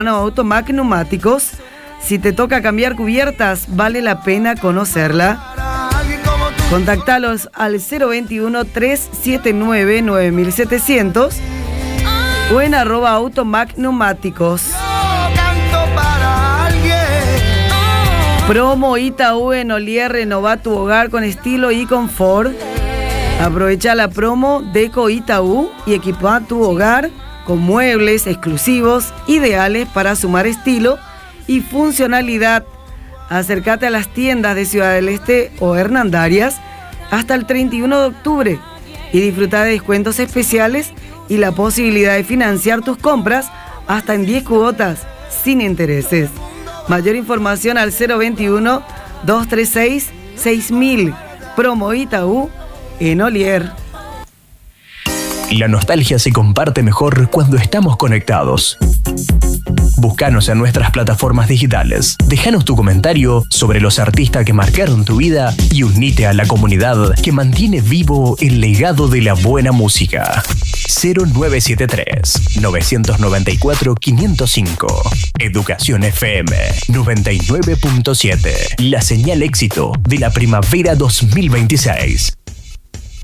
Automac Neumáticos. Si te toca cambiar cubiertas, vale la pena conocerla. Contactalos al 021-379-9700 o en @Automac Neumáticos. Promo Itaú en Olier, renova tu hogar con estilo y confort. Aprovecha la promo Deco Itaú y equipa tu hogar con muebles exclusivos ideales para sumar estilo y funcionalidad. Acércate a las tiendas de Ciudad del Este o Hernandarias hasta el 31 de octubre y disfruta de descuentos especiales y la posibilidad de financiar tus compras hasta en 10 cuotas sin intereses. Mayor información al 021-236-6000. Promo Itaú en Olier. La nostalgia se comparte mejor cuando estamos conectados. Búscanos en nuestras plataformas digitales. Déjanos tu comentario sobre los artistas que marcaron tu vida y unite a la comunidad que mantiene vivo el legado de la buena música. 0973-994-505. Educación FM 99.7. La señal éxito de la primavera 2026.